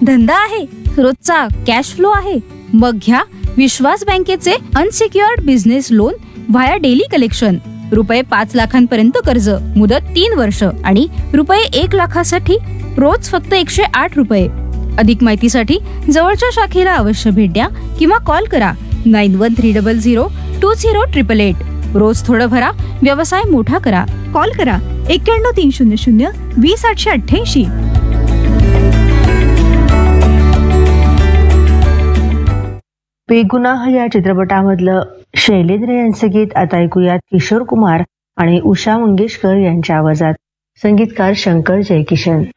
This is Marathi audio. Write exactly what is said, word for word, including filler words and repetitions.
धंदा आहे, रोजचा कॅश फ्लो आहे, मग घ्या विश्वास बँकेचे unsecured business loan via daily collection. रुपये पाच लाखांपर्यंत कर्ज, मुदत तीन वर्ष आणि रुपये एक लाखासाठी रोज फक्त एकशे आठ रुपये. अधिक माहितीसाठी जवळच्या शाखेला अवश्य भेट द्या किंवा कॉल करा nine one three double zero to zero triple eight. रोज थोडं भरा, व्यवसाय मोठा करा. कॉल करा एक्क्याण्णव तीन शून्य शून्य वीस आठशे अठ्ठ्याऐंशी. बेगुनाह या चित्रपटामधलं शैलेंद्र यांचं गीत आता ऐकूयात किशोर कुमार आणि उषा मंगेशकर यांच्या आवाजात. संगीतकार शंकर जयकिशन.